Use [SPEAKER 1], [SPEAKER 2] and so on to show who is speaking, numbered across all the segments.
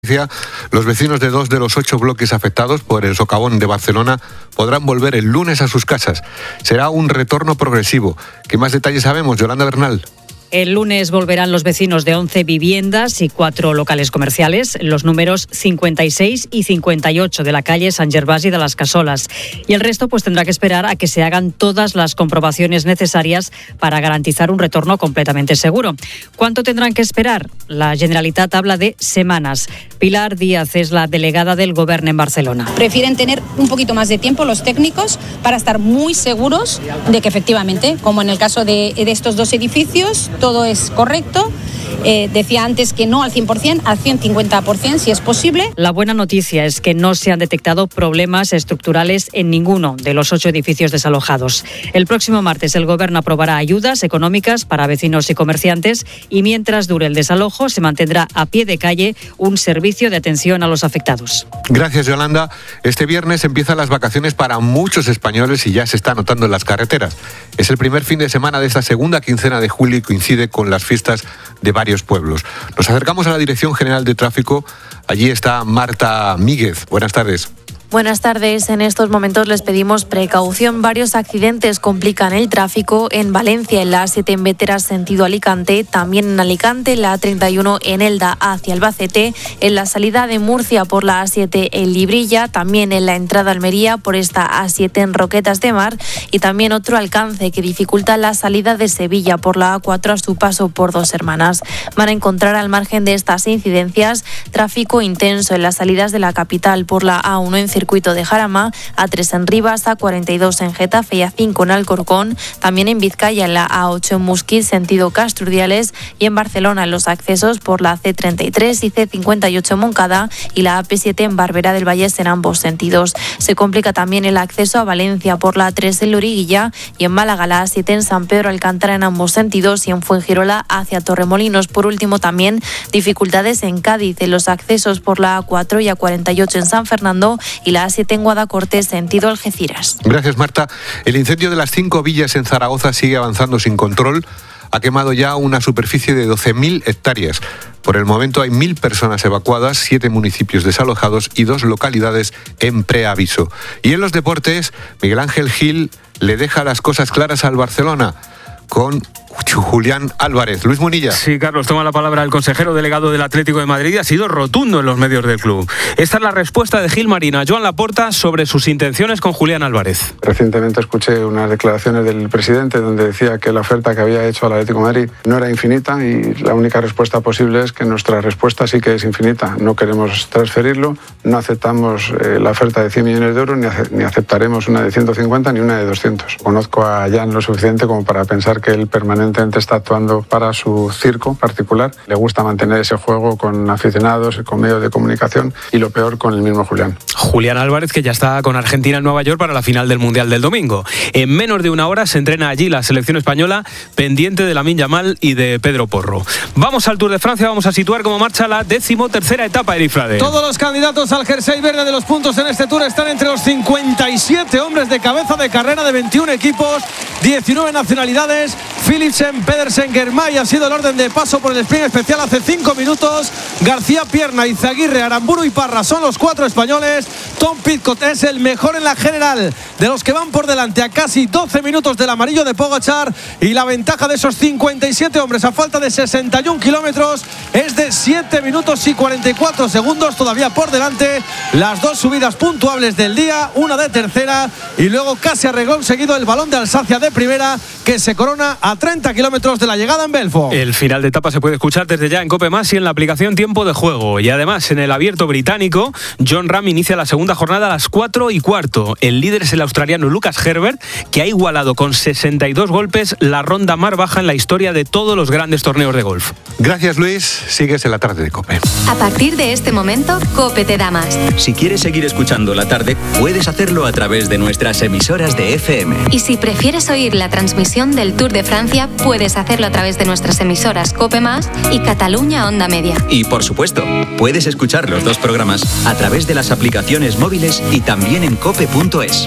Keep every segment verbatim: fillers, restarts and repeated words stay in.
[SPEAKER 1] García, los vecinos de dos de los ocho bloques afectados por el socavón de Barcelona podrán volver el lunes a sus casas. Será un retorno progresivo. ¿Qué más detalles sabemos, Yolanda Bernal?
[SPEAKER 2] El lunes volverán los vecinos de once viviendas y cuatro locales comerciales, los números cincuenta y seis y cincuenta y ocho de la calle Sant Gervasi de las Casolas. Y el resto pues tendrá que esperar a que se hagan todas las comprobaciones necesarias para garantizar un retorno completamente seguro. ¿Cuánto tendrán que esperar? La Generalitat habla de semanas. Pilar Díaz es la delegada del Gobierno en Barcelona.
[SPEAKER 3] Prefieren tener un poquito más de tiempo los técnicos para estar muy seguros de que efectivamente, como en el caso de, de estos dos edificios, todo es correcto. Eh, decía antes que no al cien por ciento, al ciento cincuenta por ciento si es posible.
[SPEAKER 2] La buena noticia es que no se han detectado problemas estructurales en ninguno de los ocho edificios desalojados. El próximo martes el Gobierno aprobará ayudas económicas para vecinos y comerciantes y mientras dure el desalojo se mantendrá a pie de calle un servicio de atención a los afectados.
[SPEAKER 1] Gracias, Yolanda. Este viernes empiezan las vacaciones para muchos españoles y ya se está notando en las carreteras. Es el primer fin de semana de esta segunda quincena de julio y coincide con las fiestas de varios pueblos. Nos acercamos a la Dirección General de Tráfico. Allí está Marta Míguez. Buenas tardes.
[SPEAKER 4] Buenas tardes. En estos momentos les pedimos precaución. Varios accidentes complican el tráfico en Valencia, en la A siete en Bétera, sentido Alicante, también en Alicante, la A treinta y uno en Elda hacia Albacete, en la salida de Murcia por la A siete en Librilla, también en la entrada a Almería por esta A siete en Roquetas de Mar y también otro alcance que dificulta la salida de Sevilla por la A cuatro a su paso por Dos Hermanas. Van a encontrar al margen de estas incidencias tráfico intenso en las salidas de la capital por la A uno en Circuito de Jarama, A tres en Rivas, A cuarenta y dos en Getafe y A cinco en Alcorcón, también en Vizcaya en la A ocho en Musquit, sentido Castro-Urdiales y en Barcelona en los accesos por la C treinta y tres y C cincuenta y ocho en Moncada y la A P siete en Barberá del Vallés en ambos sentidos. Se complica también el acceso a Valencia por la A tres en Loriguilla y en Málaga la A siete en San Pedro Alcántara en ambos sentidos y en Fuengirola hacia Torremolinos. Por último también dificultades en Cádiz en los accesos por la A cuatro y A cuarenta y ocho en San Fernando y la A siete en Guadacorte, sentido Algeciras.
[SPEAKER 1] Gracias, Marta. El incendio de las cinco villas en Zaragoza sigue avanzando sin control. Ha quemado ya una superficie de doce mil hectáreas. Por el momento hay mil personas evacuadas, siete municipios desalojados y dos localidades en preaviso. Y en los deportes, Miguel Ángel Gil le deja las cosas claras al Barcelona con Julián Álvarez. Luis Munilla.
[SPEAKER 5] Sí, Carlos, toma la palabra el consejero delegado del Atlético de Madrid. Ha sido rotundo en los medios del club. Esta es la respuesta de Gil Marina, Joan Laporta, sobre sus intenciones con Julián Álvarez.
[SPEAKER 6] Recientemente escuché unas declaraciones del presidente donde decía que la oferta que había hecho al Atlético de Madrid no era infinita y la única respuesta posible es que nuestra respuesta sí que es infinita. No queremos transferirlo, no aceptamos eh, la oferta de cien millones de euros ni, ace- ni aceptaremos una de ciento cincuenta ni una de doscientos. Conozco a Jan lo suficiente como para pensar que él permanentemente está actuando para su circo particular. Le gusta mantener ese juego con aficionados, con medios de comunicación y lo peor con el mismo Julián.
[SPEAKER 5] Julián Álvarez, que ya está con Argentina en Nueva York para la final del Mundial del domingo. En menos de una hora se entrena allí la selección española, pendiente de Lamine Yamal y de Pedro Porro. Vamos al Tour de Francia, vamos a situar cómo marcha la decimotercera etapa, Eric Frade.
[SPEAKER 7] Todos los candidatos al jersey verde de los puntos en este Tour están entre los cincuenta y siete hombres de cabeza de carrera de veintiún equipos, diecinueve nacionalidades. Philipsen, Pedersen, Germay ha sido el orden de paso por el sprint especial hace cinco minutos. García Pierna, Izaguirre, Aramburu y Parra son los cuatro españoles. Tom Pidcock es el mejor en la general de los que van por delante a casi doce minutos del amarillo de Pogačar, y la ventaja de esos cincuenta y siete hombres a falta de sesenta y uno kilómetros es de siete minutos y cuarenta y cuatro segundos todavía por delante. Las dos subidas puntuables del día, una de tercera y luego casi a reglón seguido el balón de Alsacia de primera, que se corona a treinta kilómetros de la llegada en Belfort.
[SPEAKER 5] El final de etapa se puede escuchar desde ya en COPE Más y en la aplicación Tiempo de Juego. Y además en el abierto británico, John Ram inicia la segunda jornada a las cuatro y cuarto. El líder es el australiano Lucas Herbert, que ha igualado con sesenta y dos golpes la ronda más baja en la historia de todos los grandes torneos de golf.
[SPEAKER 1] Gracias, Luis. Sigues en la tarde de COPE.
[SPEAKER 8] A partir de este momento, COPE te da más.
[SPEAKER 9] Si quieres seguir escuchando la tarde, puedes hacerlo a través de nuestras emisoras de F M.
[SPEAKER 8] Y si prefieres oír la transmisión del Tour de Francia, puedes hacerlo a través de nuestras emisoras COPE Más y Cataluña Onda Media.
[SPEAKER 9] Y por supuesto, puedes escuchar los dos programas a través de las aplicaciones móviles y también en cope punto es.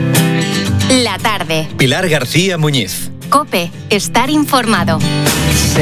[SPEAKER 8] La tarde.
[SPEAKER 9] Pilar García Muñiz.
[SPEAKER 8] COPE. Estar informado.